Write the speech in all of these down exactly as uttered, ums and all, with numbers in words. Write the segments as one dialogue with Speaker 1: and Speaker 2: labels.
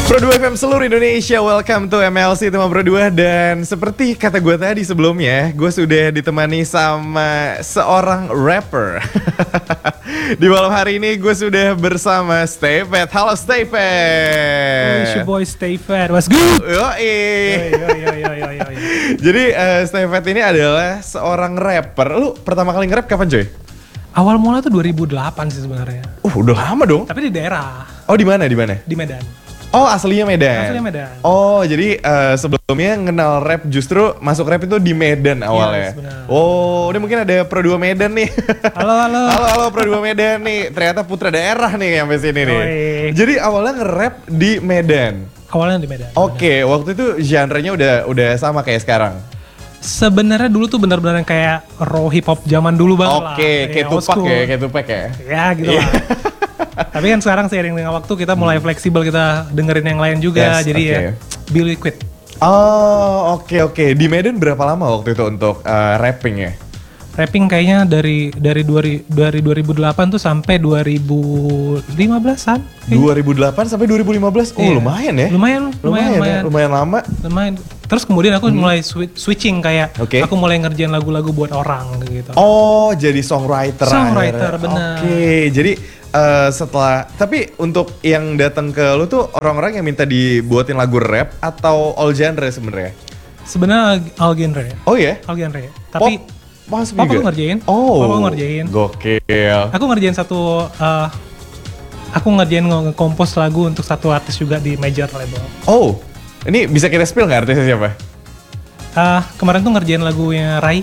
Speaker 1: Pro dua F M seluruh Indonesia, welcome to M L C Tema Pro dua. Dan seperti kata gue tadi sebelumnya, gue sudah ditemani sama seorang rapper. Di malam hari ini gue sudah bersama Stay Fat. Halo Stay Fat.
Speaker 2: Oh, it's your boy Stay Fat, what's good?
Speaker 1: Yoi.
Speaker 2: Yo, yo, yo, yo, yo, yo.
Speaker 1: Jadi uh, Stay Fat ini adalah seorang rapper. Lu pertama kali nge-rap kapan coy?
Speaker 2: Awal mula tuh dua ribu delapan sih sebenarnya.
Speaker 1: Uh udah lama dong.
Speaker 2: Tapi di daerah.
Speaker 1: Oh di mana di mana?
Speaker 2: Di Medan.
Speaker 1: Oh aslinya Medan.
Speaker 2: Aslinya Medan.
Speaker 1: Oh jadi uh, sebelumnya kenal rap justru masuk rap itu di Medan awalnya.
Speaker 2: Yes, benar.
Speaker 1: Oh ini mungkin ada Pro dua Medan nih.
Speaker 2: Halo, halo.
Speaker 1: Halo halo Pro dua Medan nih. Ternyata putra daerah nih sampai sini nih.
Speaker 2: Oi.
Speaker 1: Jadi awalnya nge-rap di Medan.
Speaker 2: Awalnya di Medan.
Speaker 1: Oke, okay, waktu itu genre-nya udah udah sama kayak sekarang.
Speaker 2: Sebenarnya dulu tuh benar-benar kayak raw hip hop zaman dulu banget lah.
Speaker 1: Oke, kayak
Speaker 2: old
Speaker 1: Tupac
Speaker 2: school.
Speaker 1: ya, kayak Tupac ya.
Speaker 2: Ya gitu lah. Tapi kan sekarang seiring dengan waktu kita mulai fleksibel, kita dengerin yang lain juga.
Speaker 1: Yes,
Speaker 2: jadi
Speaker 1: okay.
Speaker 2: ya be liquid.
Speaker 1: Oh, oke okay, oke. Okay. Di Medan berapa lama waktu itu untuk uh, rapping ya?
Speaker 2: Rapping kayaknya dari dari dua dari dua ribu delapan tuh sampai dua ribu lima belasan.
Speaker 1: dua ribu delapan sampai dua ribu lima belas. Oh,
Speaker 2: Iya.
Speaker 1: lumayan ya.
Speaker 2: Lumayan,
Speaker 1: Lumayan,
Speaker 2: lumayan,
Speaker 1: ya?
Speaker 2: lumayan.
Speaker 1: lumayan lama.
Speaker 2: Lumayan. Terus kemudian aku mulai swi- switching kayak
Speaker 1: Oke.
Speaker 2: aku mulai ngerjain lagu-lagu buat orang gitu.
Speaker 1: Oh, jadi songwriter.
Speaker 2: Songwriter,
Speaker 1: akhirnya.
Speaker 2: benar.
Speaker 1: Oke, jadi uh, setelah tapi untuk yang datang ke lu tuh orang-orang yang minta dibuatin lagu rap atau all genre sebenarnya?
Speaker 2: Sebenarnya all genre.
Speaker 1: Oh ya?
Speaker 2: All genre. Tapi
Speaker 1: Pop masuk
Speaker 2: pop
Speaker 1: juga?
Speaker 2: aku ngerjain.
Speaker 1: Oh,
Speaker 2: Pop aku ngerjain.
Speaker 1: Gokil.
Speaker 2: Aku ngerjain satu uh, aku ngerjain nge-compose lagu untuk satu artis juga di major label.
Speaker 1: Oh, ini bisa kita spill nggak artisnya siapa?
Speaker 2: Uh, kemarin tuh ngerjain lagunya Rai,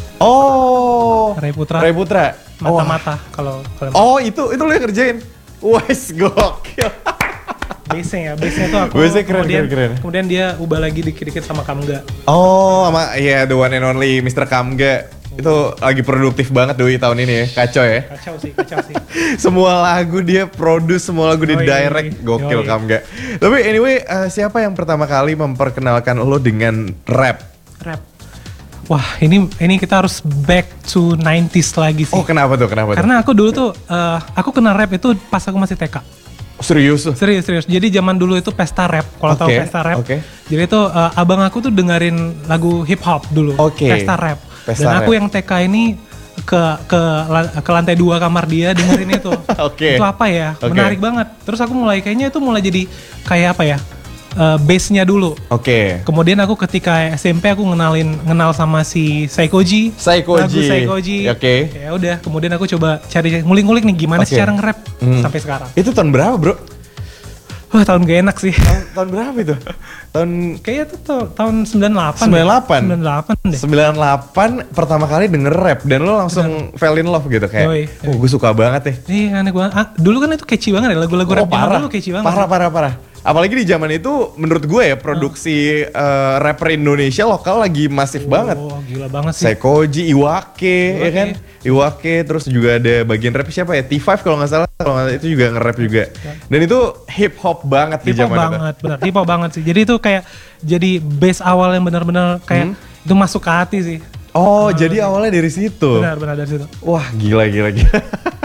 Speaker 1: Oh,
Speaker 2: Rai Putra.
Speaker 1: Ray Putra. Oh,
Speaker 2: Mata-mata kalau kalau
Speaker 1: Oh, itu itu lu yang kerjain. Wes gokil.
Speaker 2: bass-nya ya, bass-nya tuh aku
Speaker 1: Bass-nya keren,
Speaker 2: kemudian,
Speaker 1: keren, keren.
Speaker 2: kemudian dia ubah lagi dikit-dikit sama Kamga.
Speaker 1: Oh, sama ya the one and only mister Kamga. Itu lagi produktif banget Doi tahun ini ya. Kacau ya.
Speaker 2: Kacau sih, kacau sih.
Speaker 1: Semua lagu dia produce, semua lagu di
Speaker 2: Yoi.
Speaker 1: direct. Gokil
Speaker 2: Yoi.
Speaker 1: Kamga. Tapi anyway, uh, siapa yang pertama kali memperkenalkan lo dengan rap?
Speaker 2: Rap. Wah, ini ini kita harus back to nineties lagi sih.
Speaker 1: Oh, kenapa tuh? Kenapa tuh?
Speaker 2: Karena aku dulu tuh uh, aku kenal rap itu pas aku masih T K.
Speaker 1: Oh, serius tuh?
Speaker 2: Serius, serius. Jadi zaman dulu itu pesta rap. Kalau tahu
Speaker 1: Oke,
Speaker 2: pesta rap.
Speaker 1: oke.
Speaker 2: Jadi itu uh, abang aku tuh dengerin lagu hip hop dulu.
Speaker 1: Oke.
Speaker 2: Pesta rap.
Speaker 1: Pesta
Speaker 2: Dan aku
Speaker 1: rap.
Speaker 2: yang T K ini ke ke la- ke lantai dua kamar dia dengerin itu.
Speaker 1: Oke.
Speaker 2: Itu apa ya?
Speaker 1: Oke.
Speaker 2: Menarik banget. Terus aku mulai kayaknya itu mulai jadi kayak apa ya? Uh, bass-nya dulu.
Speaker 1: Oke.
Speaker 2: Kemudian aku ketika S M P aku ngenalin kenal sama si Saikoji.
Speaker 1: Saikoji.
Speaker 2: Lagu Saikoji.
Speaker 1: Oke.
Speaker 2: Ya udah, kemudian aku coba cari ngulik-ngulik nih gimana sih
Speaker 1: Oke.
Speaker 2: cara nge-rap
Speaker 1: Hmm.
Speaker 2: sampai sekarang.
Speaker 1: Itu tahun berapa, Bro?
Speaker 2: Wah, tahun gak enak sih.
Speaker 1: Tahun, tahun berapa itu? Tahun
Speaker 2: Kayaknya tuh ta- tahun sembilan puluh delapan.
Speaker 1: sembilan puluh delapan.
Speaker 2: sembilan puluh delapan deh.
Speaker 1: sembilan puluh delapan pertama kali denger rap dan lo langsung fell in love gitu kayak.
Speaker 2: Yoi,
Speaker 1: Oh, gue suka banget deh.
Speaker 2: Iya, aneh banget. Ah, dulu kan itu catchy banget ya lagu-lagu
Speaker 1: Oh,
Speaker 2: rap zaman
Speaker 1: parah.
Speaker 2: dulu catchy banget.
Speaker 1: Parah, parah, parah. Apalagi di zaman itu menurut gue ya produksi eh, rapper Indonesia lokal lagi masif banget.
Speaker 2: Oh, gila banget sih.
Speaker 1: Saikoji, Iwake, ya kan?
Speaker 2: Iwake.
Speaker 1: Iwake, terus juga ada bagian rap siapa ya? T lima kalau nggak salah, kalau nggak salah itu juga nge-rap juga. Dan itu hip hop banget di
Speaker 2: Hip hop
Speaker 1: zaman itu.
Speaker 2: banget, benar. Hip hop banget sih. Jadi itu kayak jadi base awal yang benar-benar kayak itu masuk ke hati sih.
Speaker 1: Oh, jadi awalnya dari situ.
Speaker 2: Benar-benar dari situ.
Speaker 1: Wah, gila, gila, gila.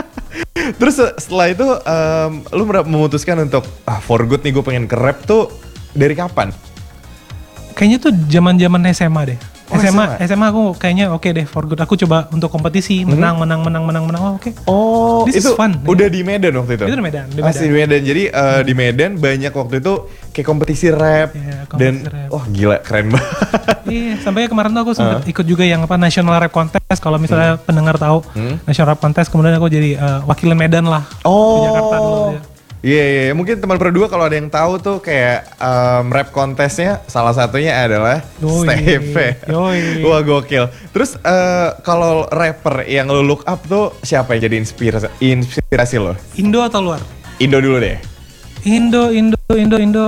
Speaker 1: Terus setelah itu, em, lu mer- memutuskan untuk, ah for good nih gue pengen ke rap tuh dari kapan?
Speaker 2: Kayaknya tuh zaman-zaman S M A deh.
Speaker 1: Oh,
Speaker 2: S M A,
Speaker 1: S M A.
Speaker 2: S M A aku kayaknya oke deh for good. Aku coba untuk kompetisi, menang, menang, menang, menang, menang. Oh, oke.
Speaker 1: Oh,
Speaker 2: This is
Speaker 1: itu
Speaker 2: fun.
Speaker 1: udah di Medan waktu itu?
Speaker 2: Itu di Medan, di
Speaker 1: Asli
Speaker 2: Medan.
Speaker 1: di Medan. Jadi eh, di Medan banyak waktu itu kayak kompetisi rap.
Speaker 2: Iya,
Speaker 1: dan,
Speaker 2: kompetisi rap.
Speaker 1: wah gila, keren banget.
Speaker 2: Iya, sampai kemarin tuh aku sempat ikut juga yang apa National Rap Contest. Kalau misalnya pendengar tahu National Rap Contest, kemudian aku jadi uh, wakil Medan lah
Speaker 1: Oh.
Speaker 2: di Jakarta dulu. Ya.
Speaker 1: Iya, iya, iya. Mungkin teman berdua kalau ada yang tahu tuh kayak em, rap kontesnya salah satunya adalah
Speaker 2: Yoi.
Speaker 1: Steve.
Speaker 2: Yoi.
Speaker 1: Wah gokil. Terus eh, kalau rapper yang lo look up tuh siapa yang jadi inspirasi, inspirasi lo?
Speaker 2: Indo atau luar?
Speaker 1: Indo dulu deh.
Speaker 2: Indo, Indo, Indo, Indo.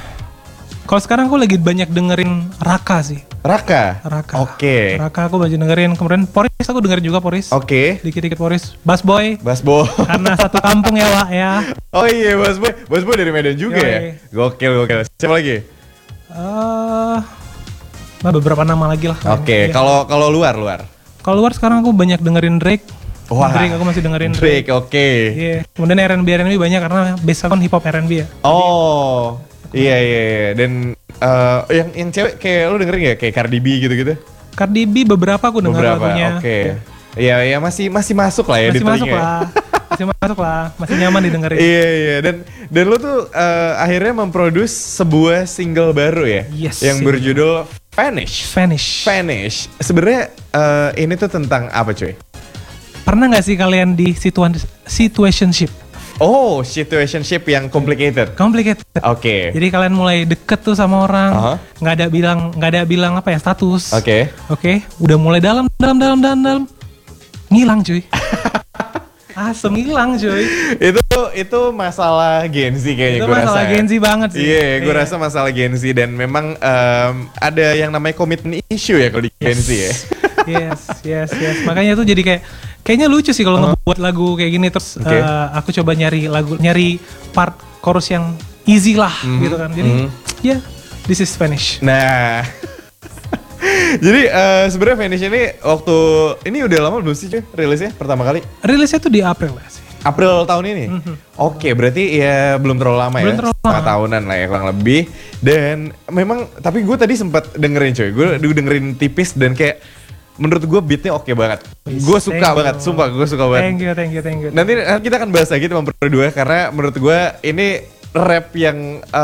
Speaker 2: Kalau sekarang aku lagi banyak dengerin Raka sih.
Speaker 1: Raka?
Speaker 2: Raka.
Speaker 1: Oke.
Speaker 2: Raka aku banyak dengerin. Kemudian Poris aku dengerin juga Poris.
Speaker 1: Oke.
Speaker 2: Dikit-dikit Poris. Bass Boy.
Speaker 1: Basbo.
Speaker 2: Karena satu kampung ya, Wak ya.
Speaker 1: Oh iya, Basbo. Basbo dari Medan juga
Speaker 2: Yoi.
Speaker 1: ya? Gokil, gokil. Siapa lagi?
Speaker 2: Eh, beberapa nama lagi lah.
Speaker 1: Oke,
Speaker 2: Iya.
Speaker 1: kalau kalau luar, luar.
Speaker 2: Kalau luar sekarang aku banyak dengerin Drake.
Speaker 1: Wah.
Speaker 2: Drake aku masih dengerin
Speaker 1: Drake, oke.
Speaker 2: Iya. Kemudian R and B R and B banyak karena base aku kan hip hop R and B ya.
Speaker 1: Oh. Iya iya iya. Dan eh, yang yang cewek kayak lu dengerin gak kayak Cardi B gitu-gitu?
Speaker 2: Cardi B beberapa aku dengar
Speaker 1: Beberapa.
Speaker 2: lagunya.
Speaker 1: Oke. Iya iya masih masih masuk lah ya di
Speaker 2: Masih masuk
Speaker 1: telinga.
Speaker 2: lah. Masih masuk lah. Masih nyaman didengerin.
Speaker 1: Iya iya dan dan lu tuh eh, akhirnya memproduce sebuah single baru ya,
Speaker 2: Yes,
Speaker 1: yang
Speaker 2: iya.
Speaker 1: berjudul Vanish.
Speaker 2: Vanish.
Speaker 1: Vanish. Sebenarnya eh, ini tuh tentang apa cuy?
Speaker 2: Pernah nggak sih kalian di situa- situationship?
Speaker 1: Oh, situationship yang complicated.
Speaker 2: Complicated.
Speaker 1: Oke.
Speaker 2: Jadi kalian mulai deket tuh sama orang,
Speaker 1: Aha.
Speaker 2: nggak ada bilang nggak ada bilang apa ya status.
Speaker 1: Oke.
Speaker 2: Oke, udah mulai dalam dalam dalam dalam dalam ngilang cuy. Asem ngilang cuy.
Speaker 1: itu itu masalah Gen Z kayaknya
Speaker 2: Itu
Speaker 1: gue rasa.
Speaker 2: masalah
Speaker 1: ya.
Speaker 2: Gen Z banget sih.
Speaker 1: Iya, gue
Speaker 2: Iya.
Speaker 1: rasa masalah Gen Z dan memang em, ada yang namanya komitmen issue ya kalau di Gen Z ya.
Speaker 2: Yes, yes, yes. Makanya tuh jadi kayak kayaknya lucu sih kalau ngebuat lagu kayak gini terus
Speaker 1: Oke.
Speaker 2: eh, aku coba nyari lagu nyari part chorus yang easy lah gitu kan. Jadi
Speaker 1: mhm.
Speaker 2: ya this is Spanish.
Speaker 1: Nah, jadi eh, sebenarnya Vanish ini waktu ini udah lama belum sih cuy rilisnya pertama kali?
Speaker 2: Rilisnya tuh di April lah sih.
Speaker 1: April tahun ini. Oke, berarti ya belum terlalu lama
Speaker 2: Belum
Speaker 1: ya,
Speaker 2: terlalu
Speaker 1: setengah
Speaker 2: lama.
Speaker 1: tahunan lah ya kurang lebih. Dan memang, tapi gue tadi sempat dengerin cuy, gue dengerin tipis dan kayak menurut gue beatnya oke banget. Gue suka
Speaker 2: Thank you.
Speaker 1: banget, sumpah gue suka banget.
Speaker 2: Thank you, thank you, thank you.
Speaker 1: Nanti nanti kita akan bahas lagi teman berdua karena menurut gue ini rap yang